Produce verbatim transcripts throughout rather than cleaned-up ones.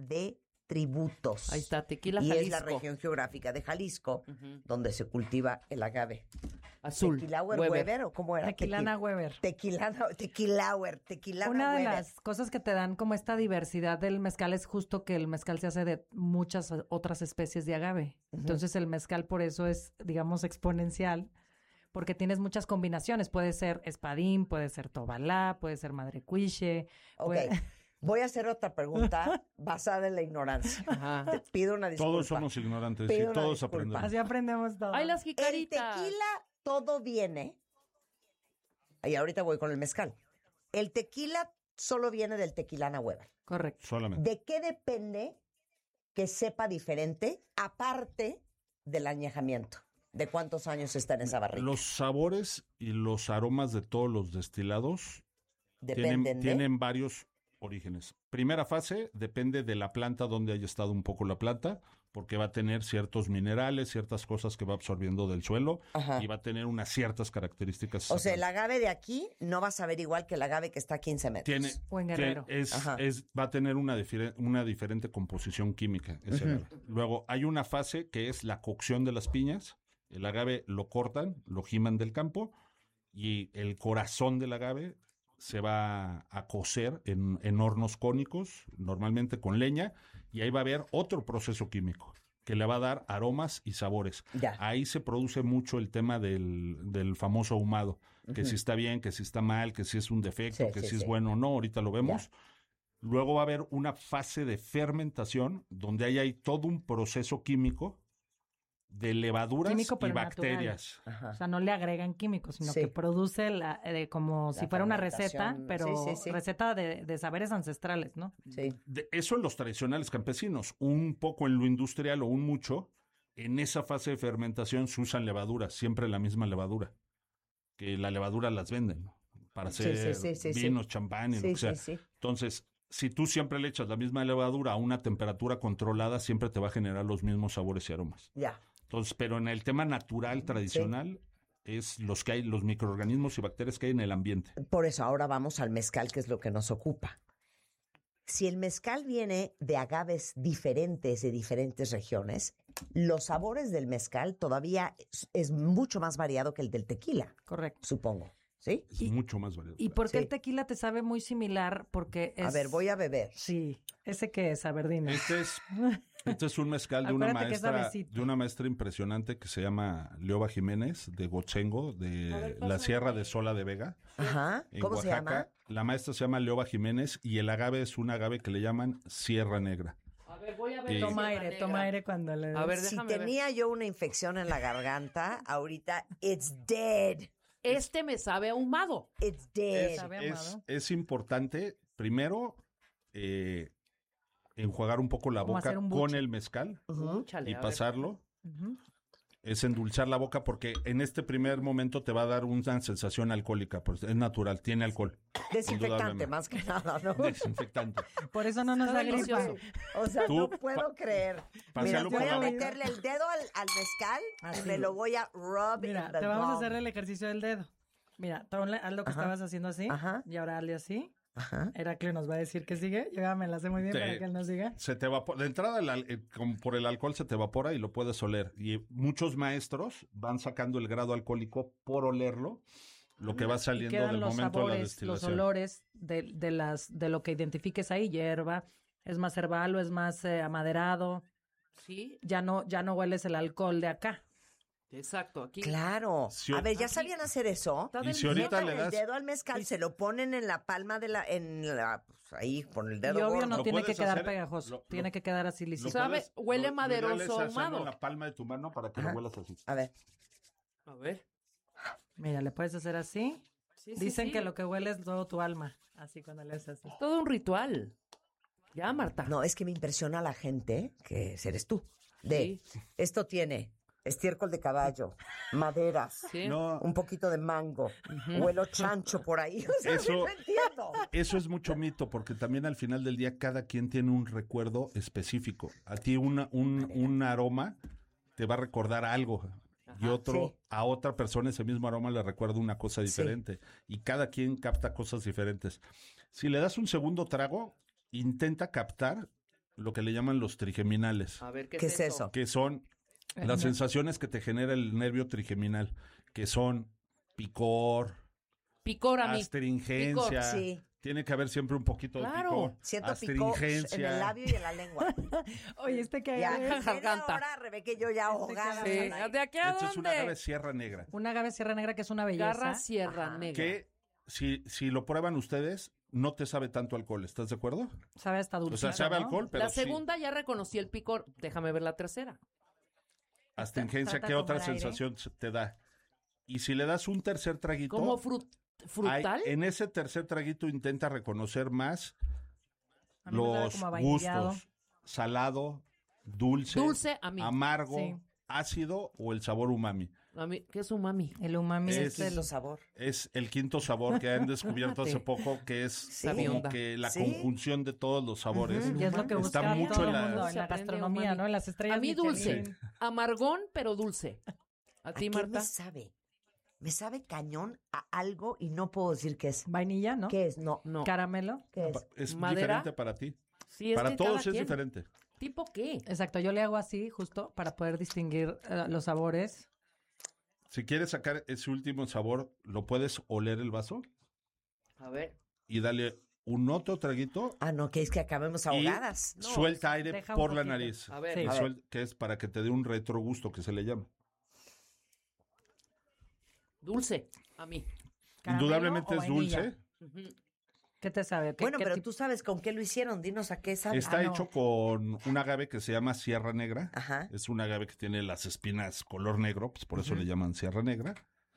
de tributos. Ahí está, Tequila y Jalisco. es la región geográfica de Jalisco, uh-huh. donde se cultiva el agave. Azul. ¿Tequilauer Weber. Weber o cómo era? Tequilana Tequi- Weber. Tequilana, Tequilauer, Tequilana Una de Weber. las cosas que te dan como esta diversidad del mezcal es justo que el mezcal se hace de muchas otras especies de agave. Uh-huh. Entonces el mezcal por eso es, digamos, exponencial, porque tienes muchas combinaciones. Puede ser espadín, puede ser tobalá, puede ser madrecuiche. Ok. Puede... Voy a hacer otra pregunta basada en la ignorancia. Ajá. Te pido una disculpa. Todos somos ignorantes pido y todos aprendemos. Así aprendemos todo. ¡Ay, las jicaritas! El tequila todo viene... Y ahorita voy con el mezcal. El tequila solo viene del Tequilana Weber. Correcto. Solamente. ¿De qué depende que sepa diferente, aparte del añejamiento? ¿De cuántos años está en esa barrica? Los sabores y los aromas de todos los destilados Dependen tienen, de... tienen varios orígenes. Primera fase, depende de la planta, donde haya estado un poco la planta, porque va a tener ciertos minerales, ciertas cosas que va absorbiendo del suelo. Ajá. Y va a tener unas ciertas características. O sea, el agave de aquí no va a saber igual que el agave que está a quince metros. Tiene, o en Guerrero. Es, es, va a tener una, difer- una diferente composición química. Ese uh-huh. agave. Luego, hay una fase que es la cocción de las piñas. El agave lo cortan, lo giman del campo, y el corazón del agave se va a cocer en, en hornos cónicos, normalmente con leña, y ahí va a haber otro proceso químico que le va a dar aromas y sabores. Ya. Ahí se produce mucho el tema del, del famoso ahumado, que uh-huh. si está bien, que si está mal, que si es un defecto, sí, que sí, si sí. es bueno o no, ahorita lo vemos. Ya. Luego va a haber una fase de fermentación, donde ahí hay todo un proceso químico de levaduras Químico, y bacterias. O sea, no le agregan químicos, sino sí. que produce la, eh, como la si fuera una receta, pero sí, sí, sí. receta de, de saberes ancestrales, ¿no? Sí. De eso en los tradicionales campesinos. Un poco en lo industrial o un mucho, en esa fase de fermentación se usan levaduras, siempre la misma levadura. Que la levadura las venden, ¿no? Para hacer sí, sí, sí, vinos, sí. champán y sí, lo que sea. Sí, sí. Entonces, si tú siempre le echas la misma levadura a una temperatura controlada, siempre te va a generar los mismos sabores y aromas. Ya. Entonces, pero en el tema natural, tradicional, sí. es los que hay, los microorganismos y bacterias que hay en el ambiente. Por eso ahora vamos al mezcal, que es lo que nos ocupa. Si el mezcal viene de agaves diferentes de diferentes regiones, los sabores del mezcal todavía es, es mucho más variado que el del tequila. Correcto. Supongo. ¿Sí? Es y, mucho más variado. ¿Y por qué sí. el tequila te sabe muy similar? Porque es... A ver, voy a beber. Sí. ¿Ese qué es? A ver, dime. Este es, este es un mezcal de una maestra de una maestra impresionante que se llama Leoba Jiménez, de Gochengo, de ver, la Sierra de Sola de Vega. Ajá. ¿Cómo Oaxaca. se llama? La maestra se llama Leoba Jiménez y el agave es un agave que le llaman Sierra Negra. A ver, voy a ver. Y... Toma aire, negra. toma aire cuando le... A ver, si tenía ver. yo una infección en la garganta, ahorita, it's dead. Este me sabe ahumado. It's dead. Es, es, es importante, primero, eh, enjuagar un poco la boca con el mezcal uh-huh. y pasarlo. Uh-huh. Es endulzar la boca porque en este primer momento te va a dar una sensación alcohólica, pues es natural, tiene alcohol. Desinfectante más que nada, ¿no? Desinfectante. Por eso no nos da gripa. O sea, Tú, no puedo pa- creer. Mira, voy a meterle el dedo al, al mezcal Así. y me lo voy a rub Mira, in the te vamos gum. a hacer el ejercicio del dedo. Mira, ponle, haz lo que Ajá. estabas haciendo así Ajá. y ahora hazle así. Ajá. Heraclio nos va a decir que sigue. Yo ya me la sé muy bien te, para que él nos diga. Se te evapora. De entrada, el, el, como por el alcohol se te evapora y lo puedes oler. Y muchos maestros van sacando el grado alcohólico por olerlo, lo que va saliendo del los momento sabores, de la destilación. Los olores de, de, las, de lo que identifiques ahí, hierba, es más herbal o es más eh, amaderado. Sí. Ya no, ya no hueles el alcohol de acá. Exacto, aquí. Claro. Si a ver, ¿ya aquí, sabían hacer eso? Y si ahorita le das el dedo al mezcal, se lo ponen en la palma de la, en la, pues ahí, con el dedo y obvio gordo. no tiene que quedar hacer, pegajoso, lo, tiene lo, que quedar así liso. ¿Sabe? Puedes, Huele lo, maderoso lo ahumado. en la palma de tu mano para que Ajá. lo huelas así. A ver. A ver. Mira, le puedes hacer así. Sí, sí, Dicen sí. que lo que huele es todo tu alma, así cuando le haces así. Es todo un ritual. Ya, Marta. No, es que me impresiona a la gente, que eres tú, de sí. esto tiene estiércol de caballo, maderas, sí. no. un poquito de mango, uh-huh. huelo chancho por ahí. O sea, eso, no entiendo. Eso es mucho mito, porque también al final del día cada quien tiene un recuerdo específico. A ti una, un, un aroma te va a recordar algo. Ajá, y otro, sí. a otra persona ese mismo aroma le recuerda una cosa diferente. Sí. Y cada quien capta cosas diferentes. Si le das un segundo trago, intenta captar lo que le llaman los trigeminales, A ver, ¿qué, ¿Qué es eso? que son las sensaciones que te genera el nervio trigeminal, que son picor, Picor a mí. astringencia. Picor, sí. Tiene que haber siempre un poquito Claro. de picor. Siento picor en el labio y en la lengua. Oye, este que Ya, agave- en garganta. ahora Rebeca y yo ya ahogadas. Sí. al aire. ¿De aquí a Esta es una dónde? agave sierra negra. una agave sierra negra que es una belleza. Garra Sierra Ajá. Negra. Que si, si lo prueban ustedes, no te sabe tanto alcohol. ¿Estás de acuerdo? Sabe hasta dulce. O sea, sabe alcohol, pero La sí. segunda ya reconocí el picor. Déjame ver la tercera. Astringencia, Trata ¿qué de otra tomar aire. sensación se- te da? Y si le das un tercer traguito, ¿Como frut- hay- frutal? en ese tercer traguito intenta reconocer más A mí me sabe los como vainillado. gustos. Salado, dulce, Dulce a mí. amargo, Sí. ácido o el sabor umami. A mí, ¿qué es umami? El umami Es- es, Este es el... lo sabor. Es el quinto sabor que han descubierto hace Fíjate. poco, que es Sí. como Sabionda. que la Sí. conjunción de todos los sabores. Ujú. Y es lo que Está busca mucho todo en el la- mundo en Se la aprende gastronomía, umami. ¿no? En las estrellas A mí Michelin. dulce. Amargón, pero dulce. ¿A ¿A ti, qué Marta? me sabe? Me sabe cañón a algo y no puedo decir qué es. Vainilla, ¿no? ¿Qué es? No. No. Caramelo. ¿Qué es? Pa- Es ¿Madera? diferente para ti. Sí, es Para que todos cada es quien. diferente. ¿Tipo qué? Exacto, yo le hago así justo para poder distinguir eh, los sabores. Si quieres sacar ese último sabor, lo puedes oler el vaso A ver. y darle un otro traguito Ah, no, que es que acabemos y ahogadas. suelta aire deja un por la poquito. nariz. A ver. Sí. Y A ver. suel- que es para que te dé un retrogusto, que se le llama. Dulce. A mí. ¿Caramelo Indudablemente o es vainilla? dulce. Ujú. ¿Qué te sabe? ¿Qué- Bueno, qué pero tipo? tú sabes con qué lo hicieron. Dinos a qué sabe. Está Ah, no. hecho con un agave que se llama Sierra Negra. Ajá. Es un agave que tiene las espinas color negro, pues por eso le llaman Sierra Negra.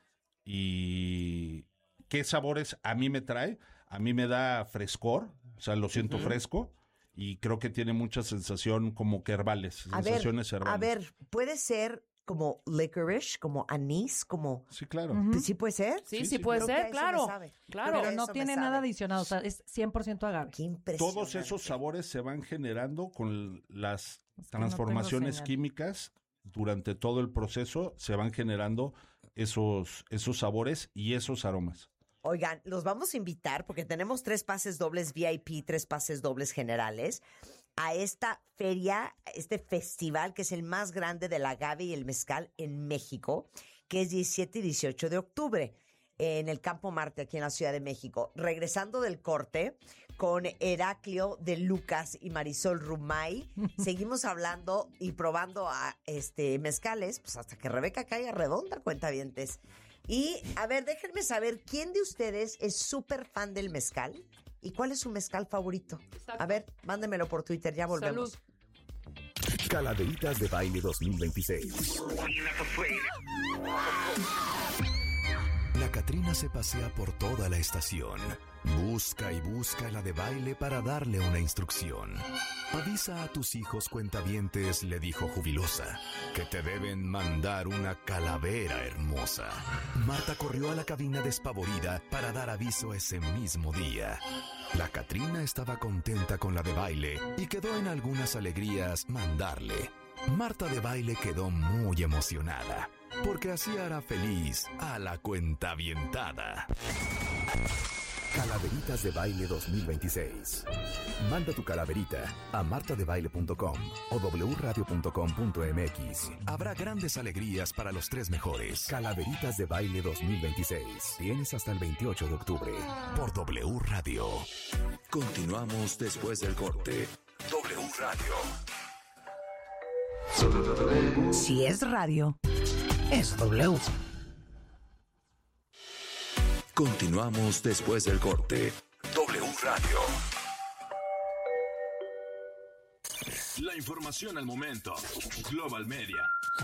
¿Y qué sabores a mí me trae? A mí me da frescor, o sea, lo siento Ujú. fresco y creo que tiene mucha sensación como que herbales, A ver, sensaciones herbales. a ver, puede ser como licorice, como anís, como... Sí, claro. Ujú. Pues sí puede ser. Sí, Sí, sí, sí, puede Creo que a ser, eso me claro. sabe. Claro. Pero Eso no me tiene sabe. nada adicionado, o sea, es cien por ciento agave. Qué impresionante. Todos esos sabores se van generando con las Es que no transformaciones tengo señal. químicas durante todo el proceso, se van generando esos, esos sabores y esos aromas. Oigan, los vamos a invitar porque tenemos tres pases dobles V I P, tres pases dobles generales a esta feria, este festival que es el más grande del agave y el mezcal en México, que es diecisiete y dieciocho de octubre en el Campo Marte, aquí en la Ciudad de México. Regresando del corte con Heraclio de Lucas y Marisol Rumay, seguimos hablando y probando a este mezcales, pues hasta que Rebeca caiga redonda, cuentavientes. Y, a ver, déjenme saber, ¿quién de ustedes es súper fan del mezcal? ¿Y cuál es su mezcal favorito? Exacto. A ver, mándemelo por Twitter, ya volvemos. Salud. Calaveritas de Baile dos mil veintiséis. La Catrina se pasea por toda la estación. Busca y busca la de baile para darle una instrucción. Avisa a tus hijos cuentavientes, le dijo jubilosa, que te deben mandar una calavera hermosa. Marta corrió a la cabina despavorida para dar aviso ese mismo día. La Catrina estaba contenta con la de baile y quedó en algunas alegrías mandarle. Marta de baile quedó muy emocionada, porque así hará feliz a la cuentavientada. Calaveritas de Baile dos mil veintiséis. Manda tu calaverita a marta de baile punto com o w radio punto com punto m x. Habrá grandes alegrías para los tres mejores. Calaveritas de Baile dos mil veintiséis. Tienes hasta el veintiocho de octubre por W Radio. Continuamos después del corte. W Radio. Si es radio, es W. Continuamos después del corte. W Radio. La información al momento. Global Media.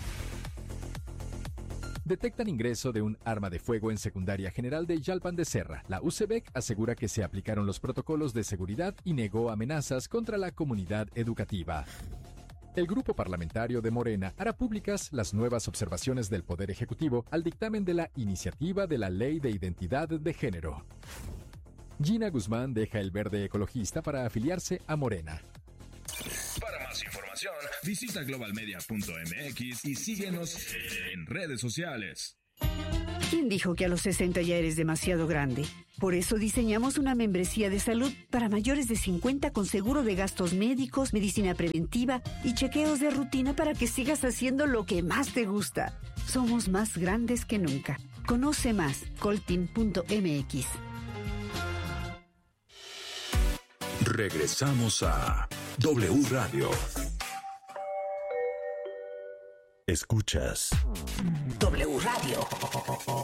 Detectan ingreso de un arma de fuego en secundaria general de Yalpan de Serra. La U C B E C asegura que se aplicaron los protocolos de seguridad y negó amenazas contra la comunidad educativa. El grupo parlamentario de Morena hará públicas las nuevas observaciones del Poder Ejecutivo al dictamen de la iniciativa de la Ley de Identidad de Género. Gina Guzmán deja el verde ecologista para afiliarse a Morena. Para más información, visita global media punto m x y síguenos en redes sociales. ¿Quién dijo que a los sesenta ya eres demasiado grande? Por eso diseñamos una membresía de salud para mayores de cincuenta con seguro de gastos médicos, medicina preventiva y chequeos de rutina para que sigas haciendo lo que más te gusta. Somos más grandes que nunca. Conoce más, colteam punto m x. Regresamos a W Radio. Escuchas W Radio.